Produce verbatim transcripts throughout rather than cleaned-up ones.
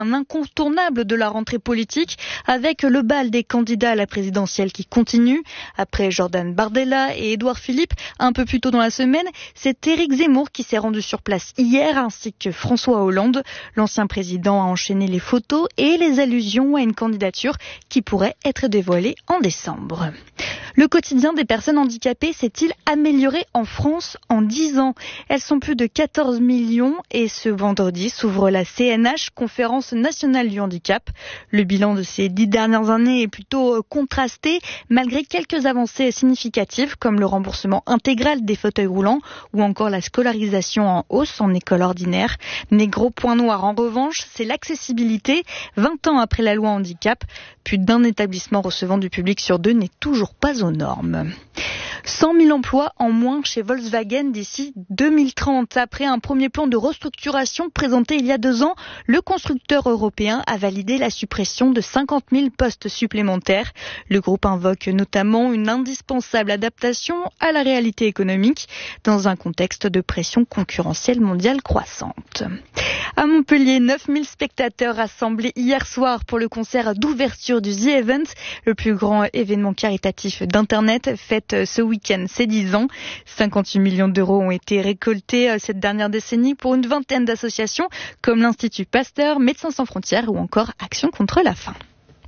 Un incontournable de la rentrée politique avec le bal des candidats à la présidentielle qui continue. Après Jordan Bardella et Édouard Philippe, un peu plus tôt dans la semaine, c'est Éric Zemmour qui s'est rendu sur place hier ainsi que François Hollande. L'ancien président a enchaîné les photos et les allusions à une candidature qui pourrait être dévoilée en décembre. Le quotidien des personnes handicapées s'est-il amélioré en France en dix ans? Elles sont plus de quatorze millions et ce vendredi s'ouvre la C N H, Conférence nationale du handicap. Le bilan de ces dix dernières années est plutôt contrasté malgré quelques avancées significatives comme le remboursement intégral des fauteuils roulants ou encore la scolarisation en hausse en école ordinaire. Mais gros point noir en revanche, c'est l'accessibilité. vingt ans après la loi handicap, plus d'un établissement recevant du public sur deux n'est toujours pas aux normes. cent mille emplois en moins chez Volkswagen d'ici deux mille trente. Après un premier plan de restructuration présenté il y a deux ans, le constructeur européen a validé la suppression de cinquante mille postes supplémentaires. Le groupe invoque notamment une indispensable adaptation à la réalité économique dans un contexte de pression concurrentielle mondiale croissante. À Montpellier, neuf mille spectateurs rassemblés hier soir pour le concert d'ouverture du The Event, le plus grand événement caritatif d'Internet, fête ce week-end ses dix ans. cinquante-huit millions d'euros ont été récoltés cette dernière décennie pour une vingtaine d'associations comme l'Institut Pasteur, Médecins sans frontières ou encore Action contre la faim.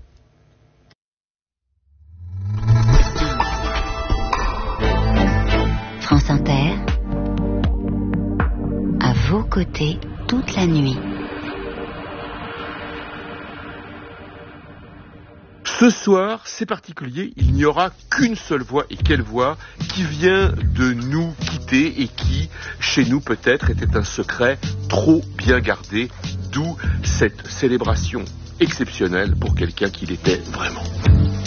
France Inter, à vos côtés toute la nuit. Ce soir, c'est particulier, il n'y aura qu'une seule voix, et quelle voix, qui vient de nous quitter et qui, chez nous peut-être, était un secret trop bien gardé, d'où cette célébration exceptionnelle pour quelqu'un qui l'était vraiment.